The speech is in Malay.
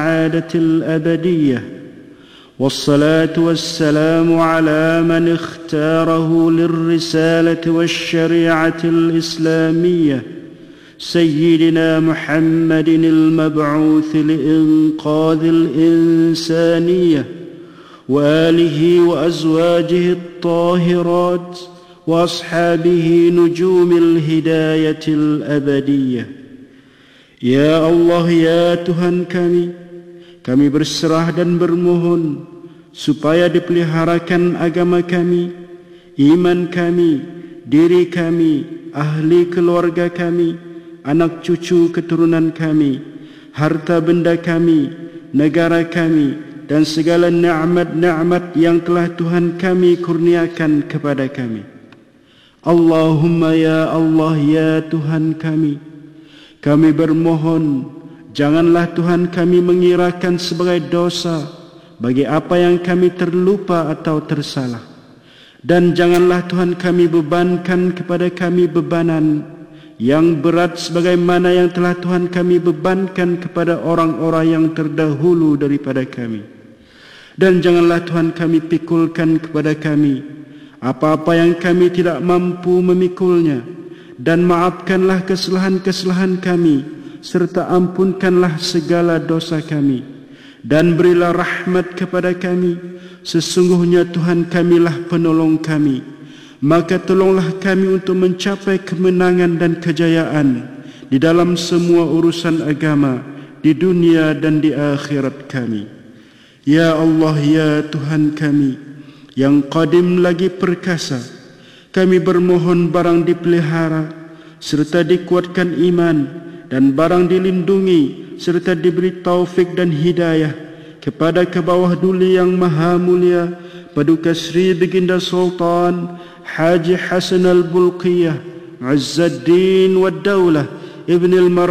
السعادة الأبدية، والصلاة والسلام على من اختاره للرسالة والشريعة الإسلامية، سيدنا محمد المبعوث لإنقاذ الإنسانية، وآله وأزواجه الطاهرات وأصحابه نجوم الهداية الأبدية. Ya Allah, ya Tuhan kami berserah dan bermohon supaya dipeliharakan agama kami, iman kami, diri kami, ahli keluarga kami, anak cucu keturunan kami, harta benda kami, negara kami, dan segala nikmat-nikmat yang telah Tuhan kami kurniakan kepada kami. Allahumma ya Allah, ya Tuhan kami bermohon, janganlah Tuhan kami mengirakan sebagai dosa bagi apa yang kami terlupa atau tersalah. Dan janganlah Tuhan kami bebankan kepada kami bebanan yang berat sebagaimana yang telah Tuhan kami bebankan kepada orang-orang yang terdahulu daripada kami. Dan janganlah Tuhan kami pikulkan kepada kami apa-apa yang kami tidak mampu memikulnya. Dan maafkanlah kesalahan-kesalahan kami, serta ampunkanlah segala dosa kami. Dan berilah rahmat kepada kami, sesungguhnya Tuhan kamilah penolong kami. Maka tolonglah kami untuk mencapai kemenangan dan kejayaan di dalam semua urusan agama, di dunia dan di akhirat kami. Ya Allah, ya Tuhan kami, yang qadim lagi perkasa, kami bermohon barang dipelihara serta dikuatkan iman, dan barang dilindungi serta diberi taufik dan hidayah kepada kebawah duli yang maha mulia Paduka Sri Baginda Sultan Haji Hasan Al-Bulqiyah Azzuddin Wad Daulah Ibn Al-Mar